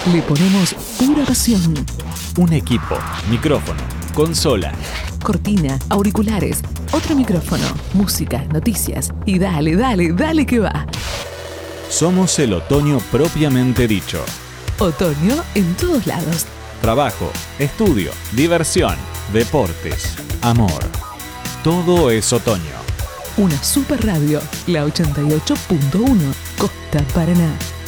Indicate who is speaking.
Speaker 1: Le ponemos pura pasión.
Speaker 2: Un equipo, micrófono, consola,
Speaker 1: Cortina, auriculares, otro micrófono, música, noticias y dale, dale, dale que va.
Speaker 2: Somos el otoño propiamente dicho.
Speaker 1: Otoño en todos lados.
Speaker 2: Trabajo, estudio, diversión, deportes, amor. Todo es otoño.
Speaker 1: Una super radio, la 88.1, Costa Paraná.